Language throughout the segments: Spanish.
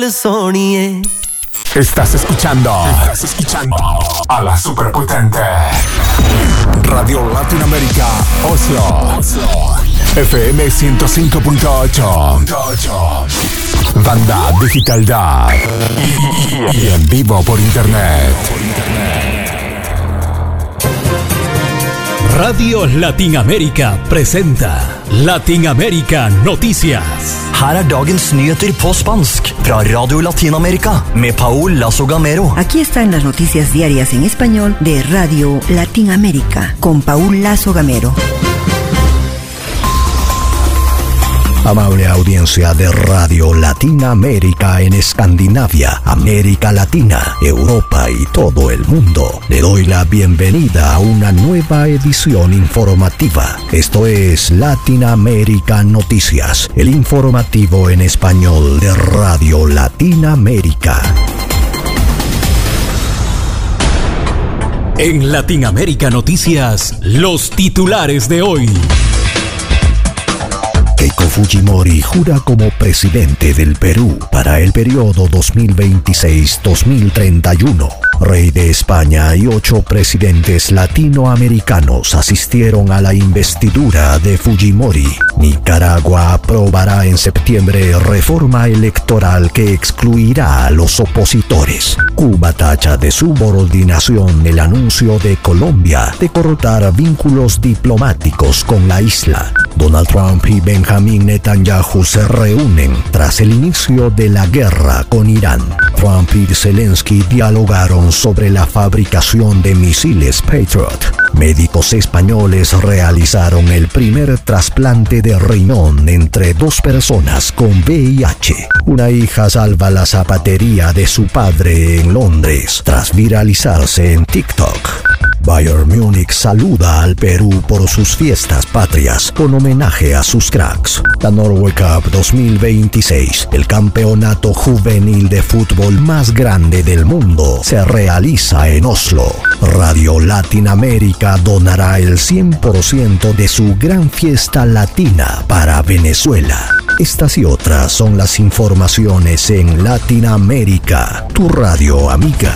Estás escuchando a la superpotente Radio Latinoamérica Oslo FM 105.8 Banda Digital DAB y en vivo por internet. Radio Latinoamérica presenta Latinoamérica Noticias. Her er dagens nyheter på spansk fra Radio Latinoamérica med Paul Lazo Gamero. Aquí están las noticias diarias en español de Radio Latinoamérica con Paul Lazo Gamero. Amable audiencia de Radio Latinoamérica en Escandinavia, América Latina, Europa y todo el mundo. Le doy la bienvenida a una nueva edición informativa. Esto es Latinoamérica Noticias, el informativo en español de Radio Latinoamérica. En Latinoamérica Noticias, los titulares de hoy. Keiko Fujimori jura como presidente del Perú para el periodo 2026-2031. Rey de España y 8 presidentes latinoamericanos asistieron a la investidura de Fujimori. Nicaragua aprobará en septiembre reforma electoral que excluirá a los opositores. Cuba tacha de subordinación el anuncio de Colombia de cortar vínculos diplomáticos con la isla. Donald Trump y Benjamin Netanyahu se reúnen tras el inicio de la guerra con Irán. Trump y Zelensky dialogaron sobre la fabricación de misiles Patriot. Médicos españoles realizaron el primer trasplante de riñón entre 2 personas con VIH. Una hija salva la zapatería de su padre en Londres tras viralizarse en TikTok. Bayern Múnich saluda al Perú por sus fiestas patrias con homenaje a sus cracks. La Norway Cup 2026, el campeonato juvenil de fútbol más grande del mundo, se realiza en Oslo. Radio Latinoamérica donará el 100% de su gran fiesta latina para Venezuela. Estas y otras son las informaciones en Latinoamérica, tu radio amiga.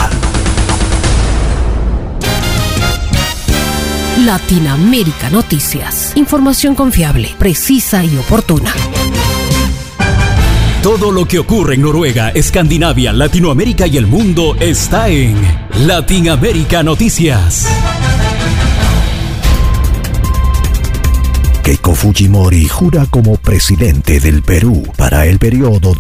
Latinoamérica Noticias. Información confiable, precisa y oportuna. Todo lo que ocurre en Noruega, Escandinavia, Latinoamérica y el mundo está en Latinoamérica Noticias. Keiko Fujimori jura como presidente del Perú para el periodo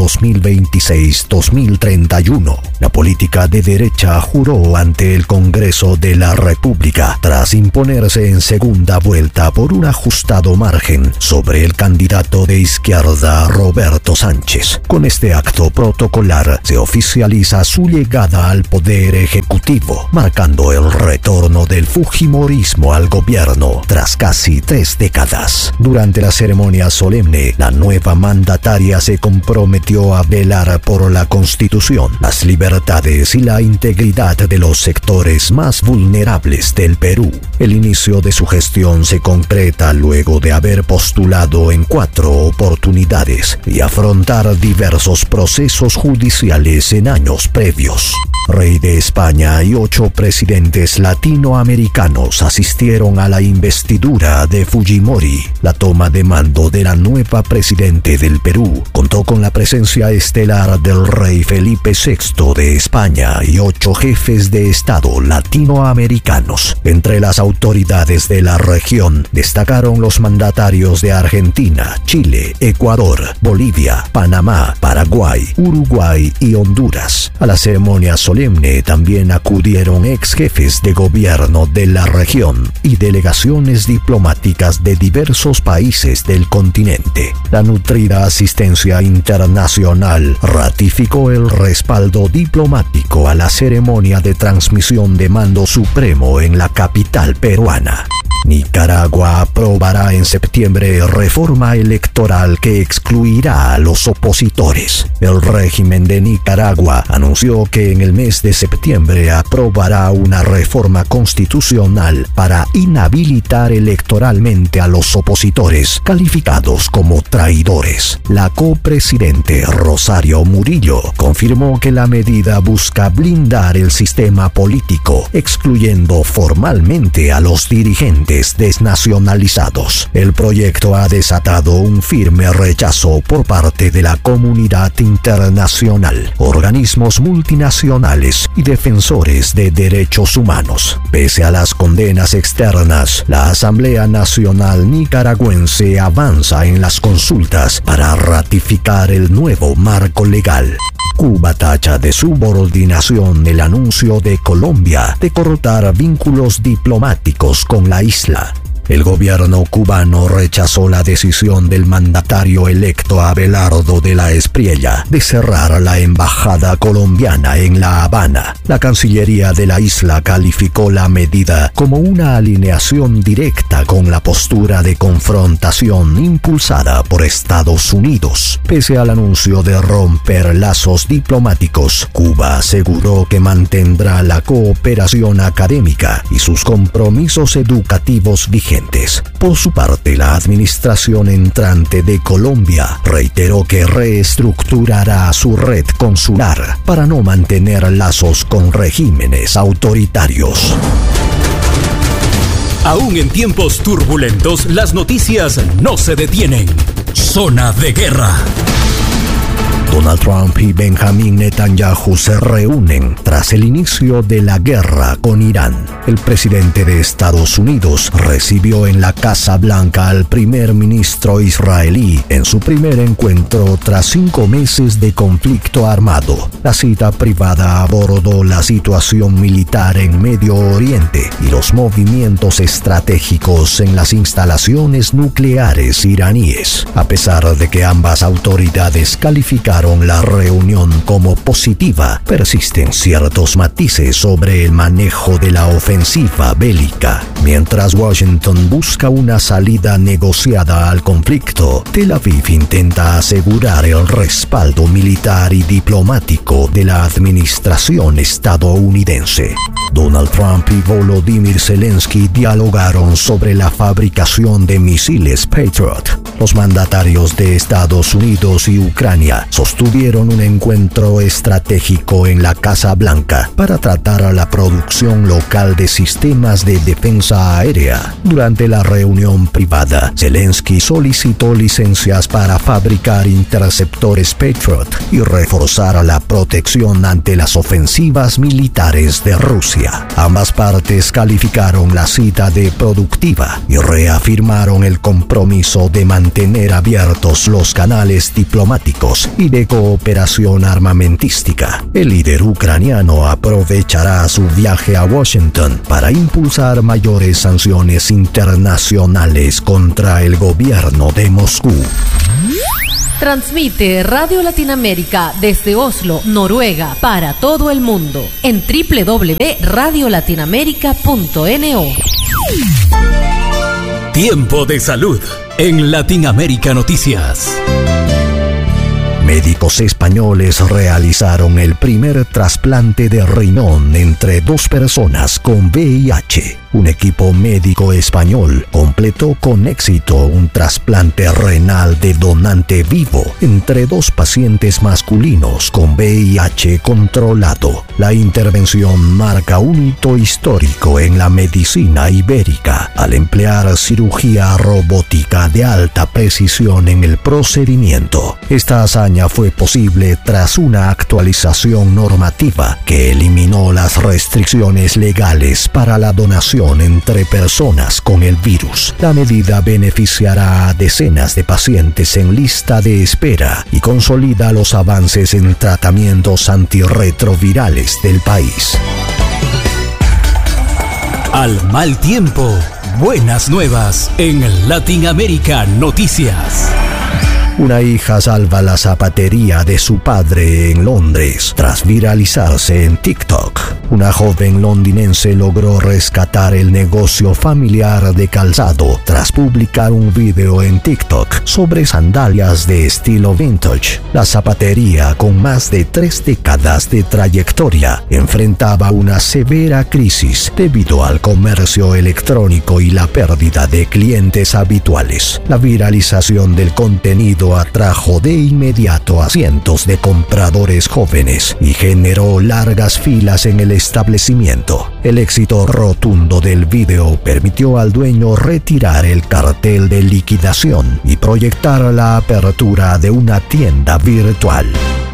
2026-2031. La política de derecha juró ante el Congreso de la República tras imponerse en segunda vuelta por un ajustado margen sobre el candidato de izquierda Roberto Sánchez. Con este acto protocolar se oficializa su llegada al poder ejecutivo, marcando el retorno del fujimorismo al gobierno tras casi 3 décadas. Durante la ceremonia solemne, la nueva mandataria se comprometió a velar por la Constitución, las libertades y la integridad de los sectores más vulnerables del Perú. El inicio de su gestión se concreta luego de haber postulado en 4 oportunidades y afrontar diversos procesos judiciales en años previos. Rey de España y 8 presidentes latinoamericanos asistieron a la investidura de Fujimori. La toma de mando de la nueva presidente del Perú contó con la presencia estelar del rey Felipe VI de España y 8 jefes de Estado latinoamericanos. Entre las autoridades de la región destacaron los mandatarios de Argentina, Chile, Ecuador, Bolivia, Panamá, Paraguay, Uruguay y Honduras. A la ceremonia solemne también acudieron ex jefes de gobierno de la región y delegaciones diplomáticas de diversos países del continente. La nutrida asistencia internacional ratificó el respaldo diplomático a la ceremonia de transmisión de mando supremo en la capital peruana. Nicaragua aprobará en septiembre reforma electoral que excluirá a los opositores. El régimen de Nicaragua anunció que en el mes de septiembre aprobará una reforma constitucional para inhabilitar electoralmente a los opositores opositores, calificados como traidores. La copresidente Rosario Murillo confirmó que la medida busca blindar el sistema político, excluyendo formalmente a los dirigentes desnacionalizados. El proyecto ha desatado un firme rechazo por parte de la comunidad internacional, organismos multinacionales y defensores de derechos humanos. Pese a las condenas externas, la Asamblea Nacional Nicaragüense avanza en las consultas para ratificar el nuevo marco legal. Cuba tacha de subordinación el anuncio de Colombia de cortar vínculos diplomáticos con la isla. El gobierno cubano rechazó la decisión del mandatario electo Abelardo de la Espriella de cerrar la embajada colombiana en La Habana. La Cancillería de la isla calificó la medida como una alineación directa con la postura de confrontación impulsada por Estados Unidos. Pese al anuncio de romper lazos diplomáticos, Cuba aseguró que mantendrá la cooperación académica y sus compromisos educativos vigentes. Por su parte, la administración entrante de Colombia reiteró que reestructurará su red consular para no mantener lazos con regímenes autoritarios. Aún en tiempos turbulentos, las noticias no se detienen. Zona de guerra. Donald Trump y Benjamin Netanyahu se reúnen tras el inicio de la guerra con Irán. El presidente de Estados Unidos recibió en la Casa Blanca al primer ministro israelí en su primer encuentro tras 5 meses de conflicto armado. La cita privada abordó la situación militar en Medio Oriente y los movimientos estratégicos en las instalaciones nucleares iraníes. A pesar de que ambas autoridades calificaron la reunión como positiva, persisten ciertos matices sobre el manejo de la ofensiva bélica. Mientras Washington busca una salida negociada al conflicto, Tel Aviv intenta asegurar el respaldo militar y diplomático de la administración estadounidense. Donald Trump y Volodymyr Zelensky dialogaron sobre la fabricación de misiles Patriot. Los mandatarios de Estados Unidos y Ucrania sostuvieron un encuentro estratégico en la Casa Blanca para tratar la producción local de sistemas de defensa aérea. Durante la reunión privada, Zelensky solicitó licencias para fabricar interceptores Patriot y reforzar la protección ante las ofensivas militares de Rusia. Ambas partes calificaron la cita de productiva y reafirmaron el compromiso de mantener abiertos los canales diplomáticos y de cooperación armamentística. El líder ucraniano aprovechará su viaje a Washington para impulsar mayores sanciones internacionales contra el gobierno de Moscú. Transmite Radio Latinoamérica desde Oslo, Noruega, para todo el mundo en www.radiolatinoamerica.no. Tiempo de salud en Latinoamérica Noticias. Médicos españoles realizaron el primer trasplante de riñón entre 2 personas con VIH. Un equipo médico español completó con éxito un trasplante renal de donante vivo entre 2 pacientes masculinos con VIH controlado. La intervención marca un hito histórico en la medicina ibérica al emplear cirugía robótica de alta precisión en el procedimiento. Esta hazaña fue posible tras una actualización normativa que eliminó las restricciones legales para la donación entre personas con el virus. La medida beneficiará a decenas de pacientes en lista de espera y consolida los avances en tratamientos antirretrovirales del país. Al mal tiempo, buenas nuevas en Latinoamérica Noticias. Una hija salva la zapatería de su padre en Londres tras viralizarse en TikTok. una joven londinense logró rescatar el negocio familiar de calzado tras publicar un video en TikTok sobre sandalias de estilo vintage. La zapatería, con más de 3 décadas de trayectoria, enfrentaba una severa crisis debido al comercio electrónico y la pérdida de clientes habituales. La viralización del contenido atrajo de inmediato a cientos de compradores jóvenes y generó largas filas en el establecimiento. El éxito rotundo del video permitió al dueño retirar el cartel de liquidación y proyectar la apertura de una tienda virtual.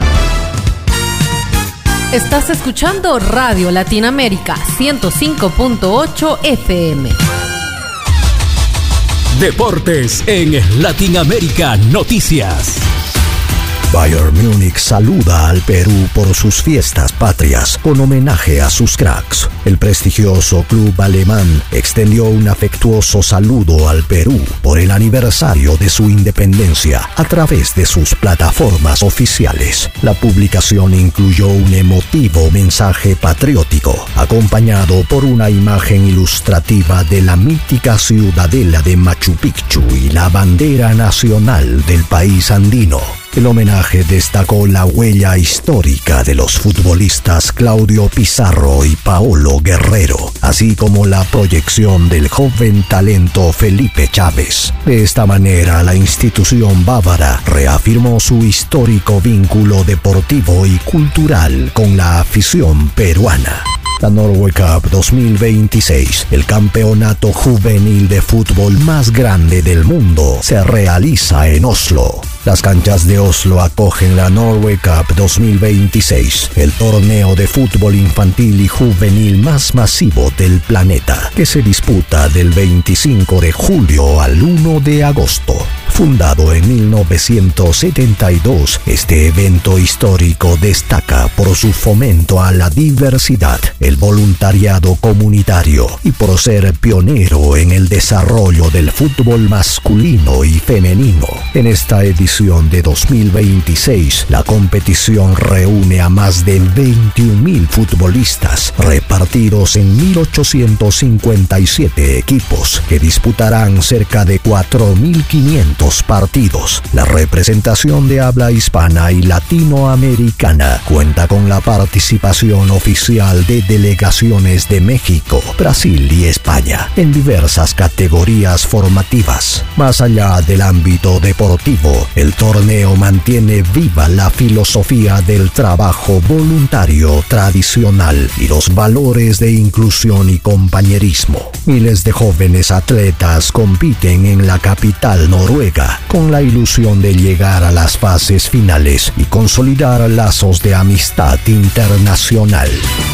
Estás escuchando Radio Latinoamérica 105.8 FM. Deportes en Latinoamérica Noticias. Bayern Múnich saluda al Perú por sus fiestas patrias con homenaje a sus cracks. El prestigioso club alemán extendió un afectuoso saludo al Perú por el aniversario de su independencia a través de sus plataformas oficiales. La publicación incluyó un emotivo mensaje patriótico, acompañado por una imagen ilustrativa de la mítica ciudadela de Machu Picchu y la bandera nacional del país andino. El homenaje destacó la huella histórica de los futbolistas Claudio Pizarro y Paolo Guerrero, así como la proyección del joven talento Felipe Chávez. De esta manera, la institución bávara reafirmó su histórico vínculo deportivo y cultural con la afición peruana. La Norway Cup 2026, el campeonato juvenil de fútbol más grande del mundo, se realiza en Oslo. Las canchas de Oslo acogen la Norway Cup 2026, el torneo de fútbol infantil y juvenil más masivo del planeta, que se disputa del 25 de julio al 1 de agosto. Fundado en 1972, este evento histórico destaca por su fomento a la diversidad, el voluntariado comunitario y por ser pionero en el desarrollo del fútbol masculino y femenino. En esta edición de 2026, la competición reúne a más de 21.000 futbolistas repartidos en 1.857 equipos que disputarán cerca de 4.500 partidos. La representación de habla hispana y latinoamericana cuenta con la participación oficial de delegaciones de México, Brasil y España en diversas categorías formativas. Más allá del ámbito deportivo, el torneo mantiene viva la filosofía del trabajo voluntario tradicional y los valores de inclusión y compañerismo. Miles de jóvenes atletas compiten en la capital noruega con la ilusión de llegar a las fases finales y consolidar lazos de amistad internacional.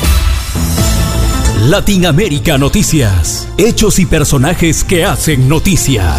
Latinoamérica Noticias. Hechos y personajes que hacen noticia.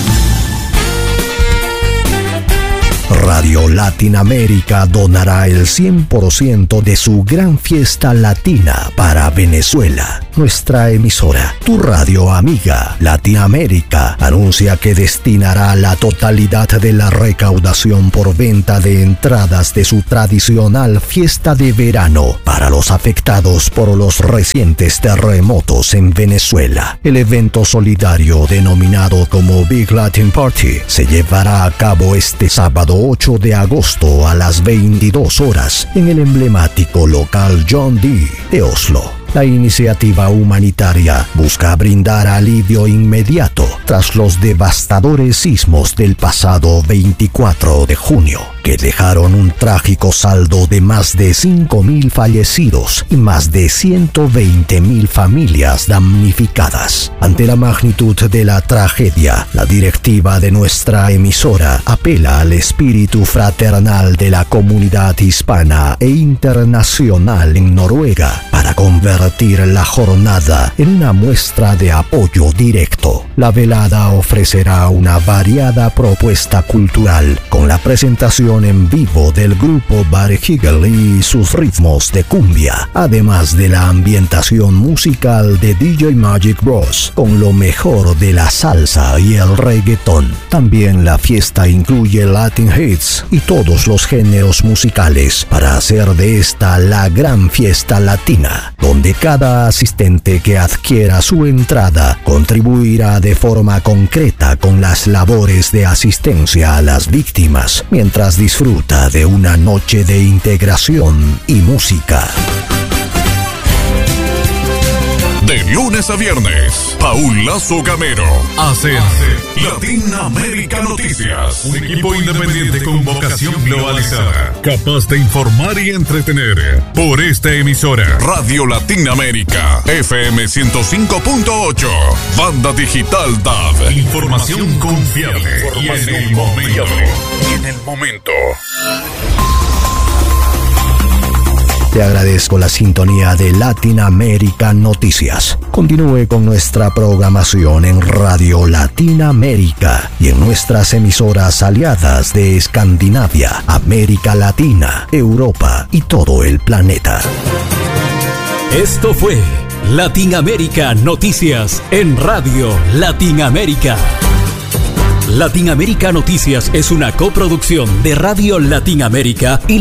Radio Latinoamérica donará el 100% de su gran fiesta latina para Venezuela. Nuestra emisora, tu radio amiga Latinoamérica, anuncia que destinará la totalidad de la recaudación por venta de entradas de su tradicional fiesta de verano para los afectados por los recientes terremotos en Venezuela. El evento solidario denominado como Big Latin Party se llevará a cabo este sábado 8 de agosto a las 22 horas en el emblemático local John D. de Oslo. La iniciativa humanitaria busca brindar alivio inmediato tras los devastadores sismos del pasado 24 de junio, que dejaron un trágico saldo de más de 5.000 fallecidos y más de 120.000 familias damnificadas. Ante la magnitud de la tragedia, la directiva de nuestra emisora apela al espíritu fraternal de la comunidad hispana e internacional en Noruega para convertir la jornada en una muestra de apoyo directo. La velada ofrecerá una variada propuesta cultural con la presentación presentación en vivo del grupo Buddy Higgle y sus ritmos de cumbia, además de la ambientación musical de DJ Magic Bros, con lo mejor de la salsa y el reggaetón. También la fiesta incluye Latin hits y todos los géneros musicales para hacer de esta la gran fiesta latina, donde cada asistente que adquiera su entrada contribuirá de forma concreta con las labores de asistencia a las víctimas, mientras disfruta de una noche de integración y música. De lunes a viernes, Paul Lazo Gamero hace Latinoamérica Noticias, un equipo independiente con vocación globalizada, capaz de informar y entretener. Por esta emisora, Radio Latinoamérica, FM 105.8, banda digital DAB. Información confiable y en el momento. Te agradezco la sintonía de Latinoamérica Noticias. Continúe con nuestra programación en Radio Latinoamérica y en nuestras emisoras aliadas de Escandinavia, América Latina, Europa y todo el planeta. Esto fue Latinoamérica Noticias en Radio Latinoamérica. Latinoamérica Noticias es una coproducción de Radio Latinoamérica y